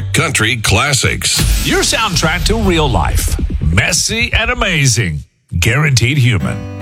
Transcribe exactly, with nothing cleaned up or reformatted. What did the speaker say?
Country classics. Your soundtrack to real life. Messy and amazing. Guaranteed human.